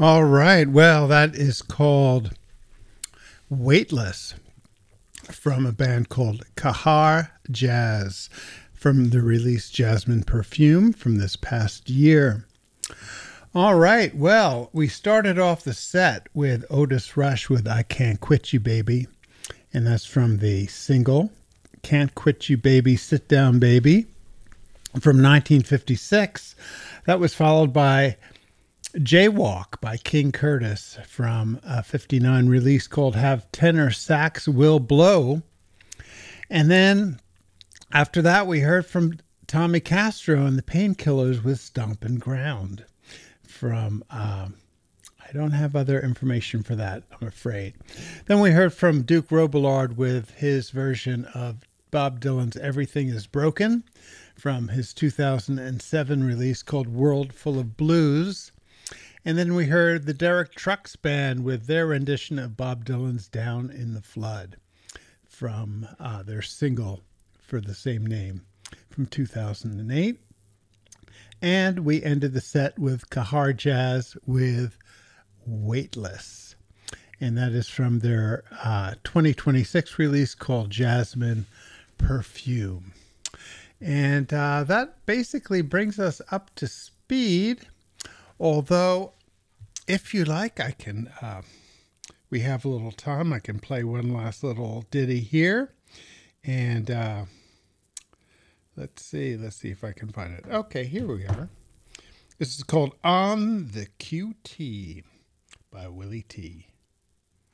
All right. Well, that is called Weightless from a band called Kahar Jazz from the release Jasmine Perfume from this past year. All right. Well, we started off the set with Otis Rush with I Can't Quit You Baby. And that's from the single Can't Quit You Baby, Sit Down Baby from 1956. That was followed by Jaywalk by King Curtis from a 59 release called Have Tenor Sax Will Blow. And then after that, we heard from Tommy Castro and the Painkillers with Stompin' Ground from, I don't have other information for that, I'm afraid. Then we heard from Duke Robillard with his version of Bob Dylan's Everything Is Broken from his 2007 release called World Full of Blues. And then we heard the Derek Trucks Band with their rendition of Bob Dylan's Down in the Flood from their single for the same name from 2008. And we ended the set with Kahar Jazz with Weightless. And that is from their 2026 release called Jasmine Perfume. And that basically brings us up to speed. Although, if you like, I can, we have a little time. I can play one last little ditty here. And let's see if I can find it. Okay, here we are. This is called On the QT by Willie T.